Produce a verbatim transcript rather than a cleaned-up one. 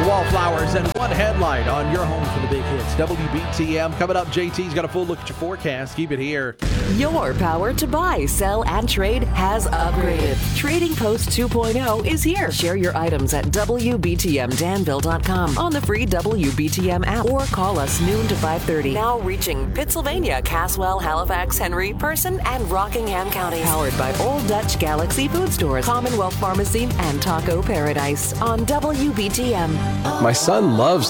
Wallflowers and one headlight on your home for the big hits. W B T M coming up. J T's got a full look at your forecast. Keep it here. Your power to buy, sell, and trade has upgraded. Trading Post two point oh is here. Share your items at W B T M Danville dot com on the free W B T M app or call us noon to five thirty. Now reaching Pittsylvania, Caswell, Halifax, Henry, Person, and Rockingham counties. Powered by Old Dutch Galaxy Food Stores, Commonwealth Pharmacy, and Taco Paradise on W B T M. My son loves